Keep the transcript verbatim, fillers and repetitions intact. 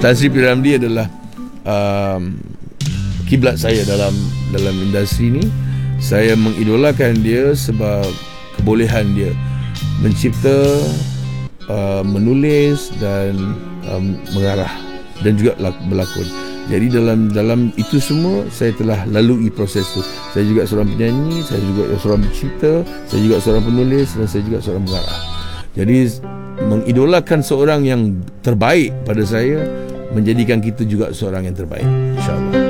Tan Sri P. Ramlee adalah um, kiblat saya dalam dalam industri ni. Saya mengidolakan dia sebab kebolehan dia mencipta, uh, menulis dan um, mengarah dan juga berlakon. Jadi dalam dalam itu semua saya telah lalui proses tu. Saya juga seorang penyanyi, saya juga seorang pencipta, saya juga seorang penulis dan saya juga seorang pengarah. Jadi mengidolakan seorang yang terbaik pada saya menjadikan kita juga seorang yang terbaik, insya-Allah.